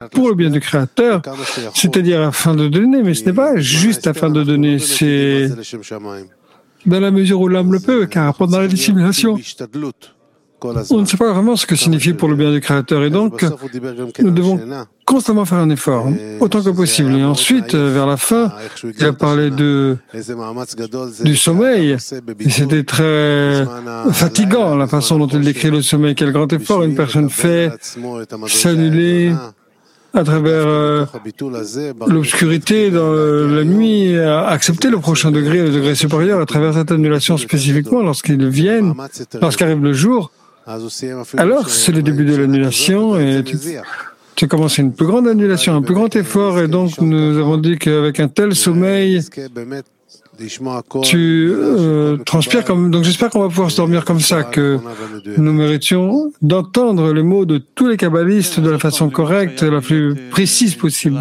pour le bien du Créateur, c'est-à-dire afin de donner, mais ce n'est pas juste afin de donner, c'est dans la mesure où l'homme le peut, car pendant la dissimulation, on ne sait pas vraiment ce que signifie pour le bien du Créateur, et donc nous devons constamment faire un effort, autant que possible. Et ensuite, vers la fin, il a parlé du sommeil, et c'était très fatigant la façon dont il décrit le sommeil. Quel grand effort une personne fait s'annuler à travers l'obscurité dans la nuit, accepter le prochain degré, le degré supérieur, à travers cette annulation spécifiquement, lorsqu'arrive le jour. Alors, c'est le début de l'annulation et tu commences une plus grande annulation, un plus grand effort, et donc nous avons dit qu'avec un tel sommeil, tu transpires comme... Donc j'espère qu'on va pouvoir se dormir comme ça, que nous méritions d'entendre les mots de tous les kabbalistes de la façon correcte, la plus précise possible.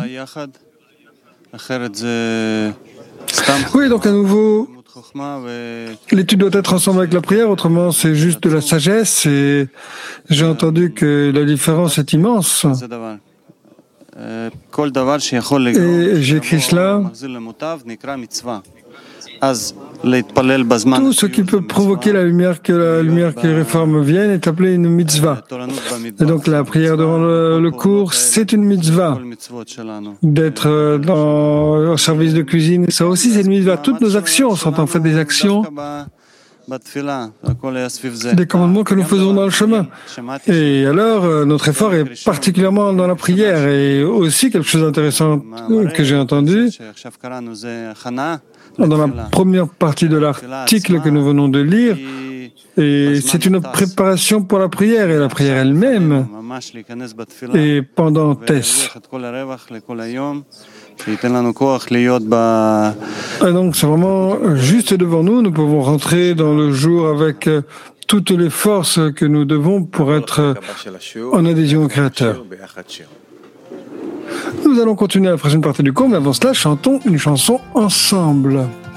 Oui, donc à nouveau, l'étude doit être ensemble avec la prière, autrement c'est juste de la sagesse, et j'ai entendu que la différence est immense. Et j'écris cela. Tout ce qui peut provoquer la lumière, que la lumière qui réforme vienne, est appelé une mitzvah. Et donc la prière devant le cours, c'est une mitzvah. D'être au service de cuisine, ça aussi c'est une mitzvah. Toutes nos actions sont en fait des actions, des commandements que nous faisons dans le chemin. Et alors, notre effort est particulièrement dans la prière. Et aussi, quelque chose d'intéressant que j'ai entendu, dans la première partie de l'article que nous venons de lire, et c'est une préparation pour la prière, et la prière elle-même, et pendant Tess. Et donc c'est vraiment juste devant nous, nous pouvons rentrer dans le jour avec toutes les forces que nous devons pour être en adhésion au Créateur. Nous allons continuer la prochaine partie du cours, mais avant cela, chantons une chanson ensemble.